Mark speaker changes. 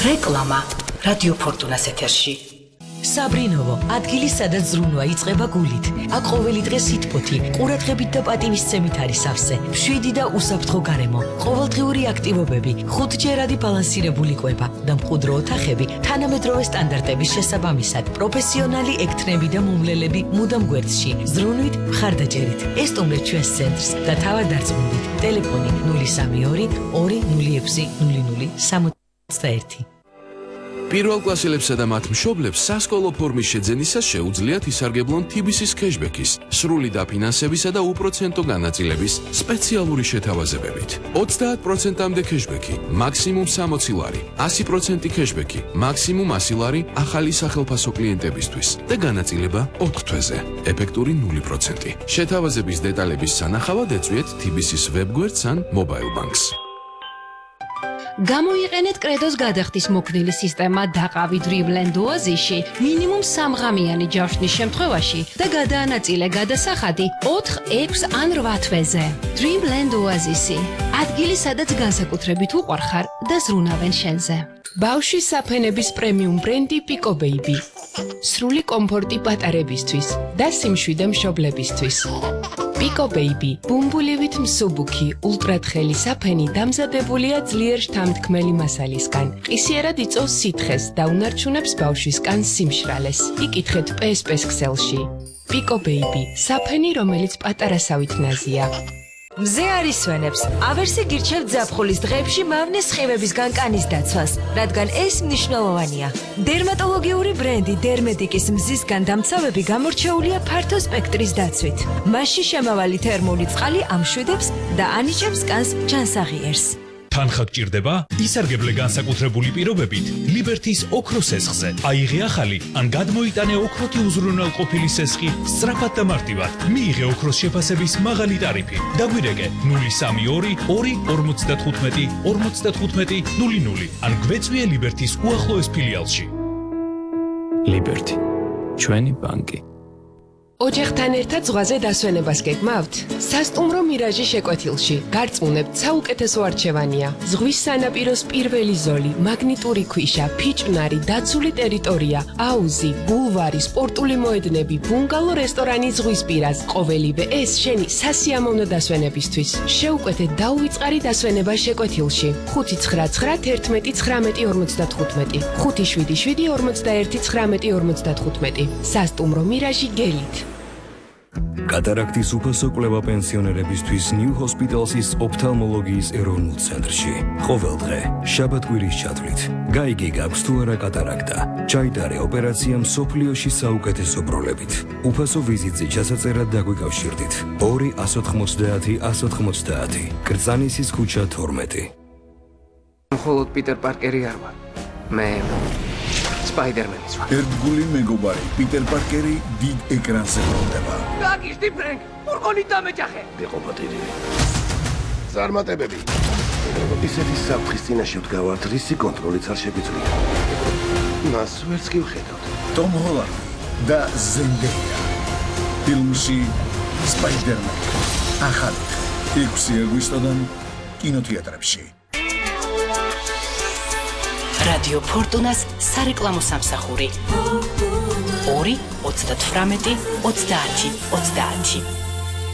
Speaker 1: რეკლამა რადიო ფორტუნას ეთერში.
Speaker 2: საბრინოვო, ადგილი სადაც ზრუნვა იწყება გულით. აქ ყოველი დღე სითბოთი, ყურადღებით და პატივისცემით არის სავსე. მშვიდი და უსაფრთხო გარემო, ყოველდღიური აქტივობები, 5ჯერადი ბალანსირებული კვება და მყუდრო ოთახები თანამედროვე სტანდარტების შესაბამისად. პროფესიონალი ექთნები და მომლელები მუდამ გვერდში. ზრუნვით, მხარდაჭერით. ესტუმრეთ ჩვენს ცენტრს და თავად დარწმუნდით. ტელეფონი 032 206 0061.
Speaker 3: პირველკლასელებსა და მათ მშობლებს სასკოლო ფორმის შეძენისას შეუძლიათ ისარგებლონ TBC-ის cashback-ის, სრული დაფინანსებისა და უპროცენტო განაწილების სპეციალური შეთავაზებებით. 30%-მდე cashback-ი, მაქსიმუმ 60 ლარი, 100% cashback-ი, მაქსიმუმ 100 ლარი ახალი სახელფასო კლიენტებისთვის და განაწილება 4 თვეზე, ეფექტური 0%. შეთავაზების დეტალების სანახავად ეწვიეთ TBC-ის ვებგვერდს ან mobile banks.
Speaker 4: გამოიყენეთ კრედოს გადახდის მოქნილი სისტემა დაყავით Dreamland Oasis-ში მინიმუმ 3 ღამიანი ჯავშნის შემთხვევაში და გადაანაწილე გადასახადი 4, 6 ან 8 თვეზე. Dreamland Oasis-ი ადგილი, სადაც განსაკუთრებით უყვარხარ და ზრუნავენ შენზე.
Speaker 5: ბავშვის საფენების პრემიუმ ბრენდი Pico Baby. სრული კომფორტი პატარებისთვის და სიმშვიდე მშობლებისთვის. Pico Baby, ბუმბულივით მსუბუქი, ულტრათხელი საფენი დამზადებულია ძლიერ შთამთქმელი მასალისგან. ყისიერად იწვევს სითხეს და უნარჩუნებს ბავშვის კანს სიმშრალეს. იკითხეთ PSP-ს ქსელში. Pico Baby, საფენი, რომელიც პატარასავით ნაზია.
Speaker 2: მზე არის სვენებს. ავერსი გირჩევთ ზაფხულის დღეებში მავნეს სხივებისგან კანის დაცვას, რადგან ეს მნიშვნელოვანია. დერმატოლოგიური ბრენდი დერმედიკის მზისგან დამცავები გამორჩეულია ფართო სპექტრის დაცვით. მასში შემავალი თერმული წყალი ამშვიდებს და ანიჭებს კანს ჯანსაღიერს.
Speaker 6: თანხა გჭირდება? ისარგებლე განსაკუთრებული პირობებით ლიბერთის ოქროს სესხზე. აიღე ახალი ან გადმოიტანე ოქროთი უზრუნველყოფილი სესხი სწრაფად და მარტივად. მიიღე ოქროს შეფასების მაღალი ტარიფი. დაგვირეკე 032 255 55 00 ან გვეწვიე ლიბერთის უახლოეს ფილიალში.
Speaker 7: ლიბერთი, ჩვენი ბანკი.
Speaker 5: ოჯახთან ერთად ზღვაზე დასვენებას გეგმავთ? სასტუმრო მირაჟი შეკვეთილში. გარწმუნებთ, საუკეთესო არჩევანია. ზღვის სანაპიროს პირველი ზოლი, მაგნიტური ქვიშა, ფიჭვნარი, დაცული ტერიტორია, აუზი, ბულვარი, სპორტული მოედნები, ბუნგალო რესტორანი ზღვის პირას. ყოველივე ეს შენი სასიამოვნო დასვენებისთვის. შეუკვეთეთ დაუვიწყარი დასვენება შეკვეთილში. 599 11 19 55 577 41 19 55 სასტუმრო მირაჟი გელით.
Speaker 8: კატარაქტის უფასო კვლევა პენსიონერებისთვის New Hospital's ოფთალმოლოგიის ეროვნულ ცენტრში. ყოველდღე, შაბათ-კვირის ჩათვლით. გაიგე გაქვს თუ არა კატარაქტა. ჩაიტარე ოპერაცია მსოფლიოში საუკეთესო პროლებით. უფასო ვიზიტზე ჩასაწერად დაგვიკავშირდით. 2 190 190. კრწანისის ქუჩა 12.
Speaker 9: მხოლოდ პიტერ პარკერი არ ვარ. მე სპაიდერმენის ვარ.
Speaker 10: ერთგული მეგობარი პიტერ პარკერი დიდ ეკრანზე ბრუნდება.
Speaker 9: გაგიშდი ფრენკ, ფურგონი დამეჯახე.
Speaker 10: იყო პატირი. ზარმატებები. ისეთი საფრთხის წინაშე ვდგავართ, რისი კონტროლიც არ შეგვიძლია. მას ვერც კი ვხედავთ. ტომ ჰოლანდი და ზენდეია. ფილმში სპაიდერმენი. ახალი 6 აგვისტოდან კინოთეატრებში.
Speaker 1: რადიო ფორტუნას სარეკლამო სამსახური 2 38 30 30.